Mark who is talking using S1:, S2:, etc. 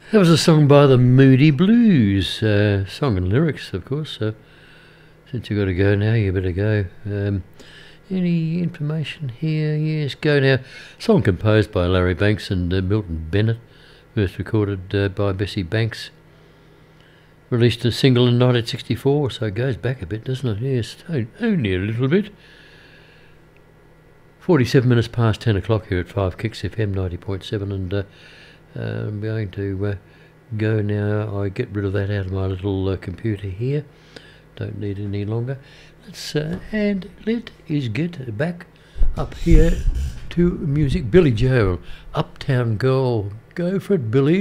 S1: That was a song by the Moody Blues. Song and lyrics, of course. So since you've got to go now, you better go. Any information here? Yes, go now. Song composed by Larry Banks and Milton Bennett. First recorded by Bessie Banks. Released a single in 1964, so it goes back a bit, doesn't it? Yes, only a little bit. 47 minutes past 10 o'clock here at 5 Kicks FM 90.7, and I'm going to go now. I get rid of that out of my little computer here. Don't need it any longer. And let us get back up here to music. Billy Joel, Uptown Girl. Go for it, Billy.